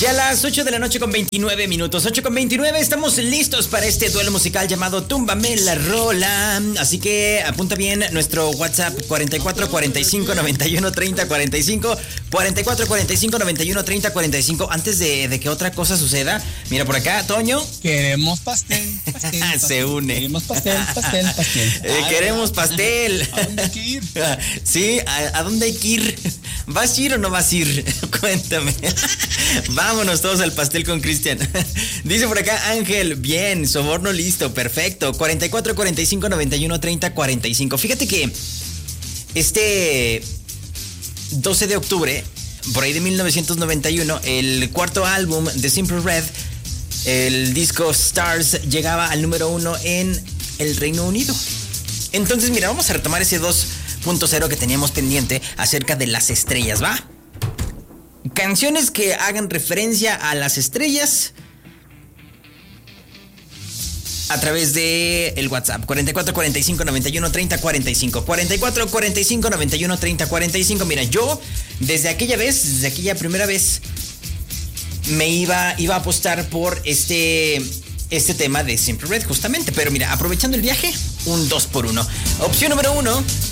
Ya a las 8 de la noche con 29 minutos. 8 con 29, estamos listos para este duelo musical llamado Túmbame la Rola. Así que apunta bien nuestro WhatsApp 44 45 91 30 45. 44 45 91 30 45. Antes de que otra cosa suceda, mira por acá, Toño. Queremos pastel. Se une. Queremos pastel. Queremos pastel. ¿A dónde hay que ir? Sí, ¿a dónde hay que ir? ¿Vas a ir o no vas a ir? Cuéntame. Vámonos todos al pastel con Cristian. Dice por acá Ángel, bien, soborno listo, perfecto. 44 45 91 30 45. Fíjate que este 12 de octubre, por ahí de 1991, el cuarto álbum de Simply Red, el disco Stars, llegaba al número 1 en el Reino Unido. Entonces, mira, vamos a retomar ese 2.0 que teníamos pendiente acerca de las estrellas, ¿va? Canciones que hagan referencia a las estrellas a través de el WhatsApp 44 45 91 30 45. 44 45 91 30 45. Mira, yo desde aquella primera vez me iba a apostar por este tema de Simply Red justamente, pero mira, aprovechando el viaje, un 2x1. Opción número 1.